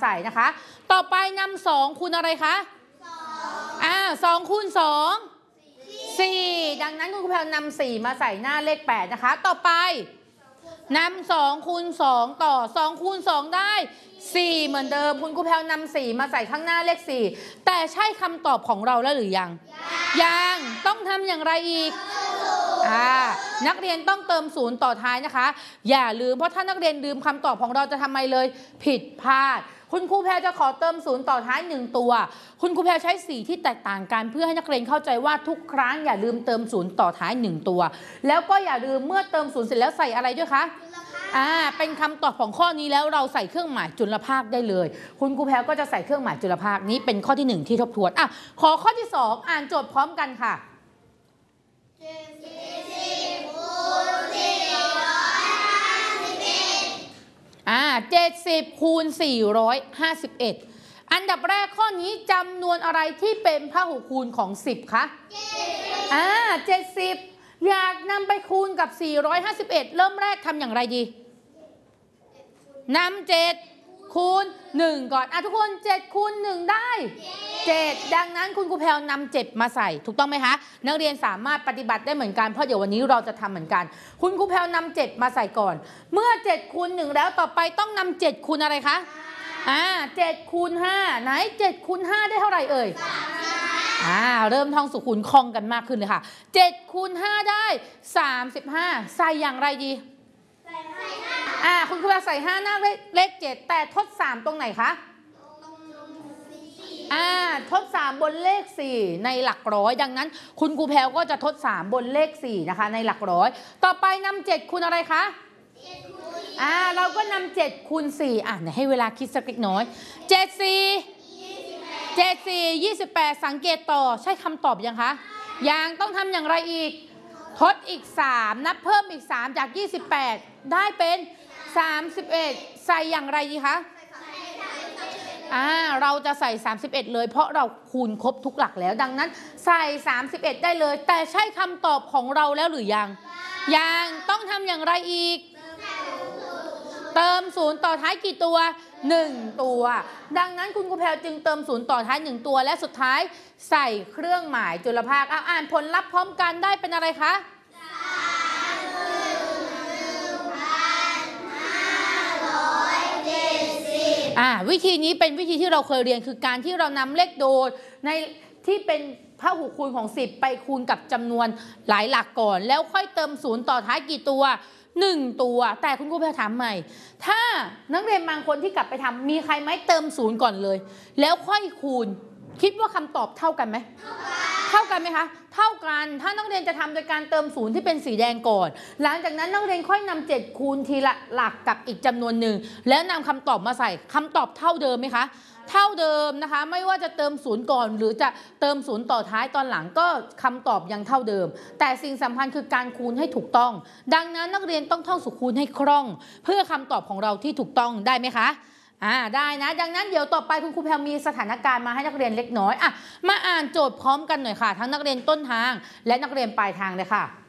ส่นะคะ ต่อไปนำ2คูณอะไรคะ2คูณ2 4ดังนั้นคุณครูแพลวนำ4มาใส่หน้าเลข8นะคะต่อไปนำ2คูณ2ต่อ2คูณ2ได้4เหมือนเดิมคุณครูแพลวนำ4มาใส่ข้างหน้าเลข4แต่ใช่คำตอบของเราแล้วหรือยังต้องทำอย่างไรอีกนักเรียนต้องเติม0ต่อท้ายนะคะอย่าลืมเพราะถ้านักเรียนลืมคำตอบของเราจะทำไมเลยผิดพลาดคุณครูแพลจะขอเติม0ต่อท้าย1ตัวคุณครูแพลใช้สีที่แตกต่างกันเพื่อให้นักเรียนเข้าใจว่าทุกครั้งอย่าลืมเติม0ต่อท้าย1ตัวแล้วก็อย่าลืมเมื่อเติม0เสร็จแล้วใส่อะไรด้วยคะเป็นคำตอบของข้อนี้แล้วเราใส่เครื่องหมายจุลภาคได้เลยคุณครูแพลก็จะใส่เครื่องหมายจุลภาคนี้เป็นข้อที่1ที่ทบทวนขอข้อที่2อ่านโจทย์พร้อมกันค่ะ70คูณ451อันดับแรกข้อนี้จำนวนอะไรที่เป็นพหุคูณของ10คะ70อยากนำไปคูณกับ451เริ่มแรกทำอย่างไรดีนำ7คูณ1ก่อนทุกคน7คูณ1ได้7ดังนั้นคุณครูแพลวนำ7มาใส่ถูกต้องไหมคะนักเรียนสามารถปฏิบัติได้เหมือนกันเพราะเดี๋ยววันนี้เราจะทำเหมือนกันคุณครูแพลวนำ7มาใส่ก่อนเมื่อ7คูณ1แล้วต่อไปต้องนำ7คูณอะไรคะ7คูณ5ไหน7คูณ5ได้เท่าไหร่เอ่ยเริ่มท่องสุขุนคล่องกันมากขึ้นเลยค่ะ7คูณ5ได้35ใส่อย่างไรดีคุณครูใส่5หน้าเลข7แต่ทด3ตรงไหนคะทด3บนเลข4ในหลักร้อยดังนั้นคุณครูแพลก็จะทด3บนเลข4นะคะในหลักร้อยต่อไปนำ7คูณอะไรคะเราก็นำ7คูณ4ให้เวลาคิดสักเล็กน้อย28สังเกตต่อใช่คำตอบยังคะยังต้องทำอย่างไรอีกทดอีก3นับเพิ่มอีก3จาก28ได้เป็น31ใส่อย่างไรดีคะเราจะใส่31เลยเพราะเราคูณครบทุกหลักแล้วดังนั้นใส่31ได้เลยแต่ใช่คำตอบของเราแล้วหรือยังต้องทำอย่างไรอีกเติม0ต่อท้ายกี่ตัว1ตัวดังนั้นคุณครูแพลจึงเติม0ต่อท้าย1ตัวและสุดท้ายใส่เครื่องหมายจุลภาคอ่านผลลัพธ์พร้อมกันได้เป็นอะไรคะวิธีนี้เป็นวิธีที่เราเคยเรียนคือการที่เรานำเลขโดดในที่เป็นพหุคูณของ10ไปคูณกับจำนวนหลายหลักก่อนแล้วค่อยเติม0ต่อท้ายกี่ตัว1ตัวแต่คุณครูแพลถามใหม่ถ้านักเรียนบางคนที่กลับไปทำมีใครไหมเติม0ก่อนเลยแล้วค่อยคูณคิดว่าคำตอบเท่ากันไหมเท่ากันไหมคะเท่ากันถ้านักเรียนจะทำโดยการเติม0ที่เป็นสีแดงก่อนหลังจากนั้นนักเรียนค่อยนำ7คูณทีละหลักกับอีกจำนวนหนึ่งแล้วนำคำตอบมาใส่คำตอบเท่าเดิมไหมคะเท่าเดิมนะคะไม่ว่าจะเติม0ก่อนหรือจะเติม0ต่อท้ายตอนหลังก็คำตอบยังเท่าเดิมแต่สิ่งสำคัญคือการคูณให้ถูกต้องดังนั้นนักเรียนต้องท่องสุขคูณให้คล่องเพื่อคำตอบของเราที่ถูกต้องได้ไหมคะได้นะดังนั้นเดี๋ยวต่อไปคุณครูแพลมีสถานการณ์มาให้นักเรียนเล็กน้อยมาอ่านโจทย์พร้อมกันหน่อยค่ะทั้งนักเรียนต้นทางและนักเรียนปลายทางเลยค่ะ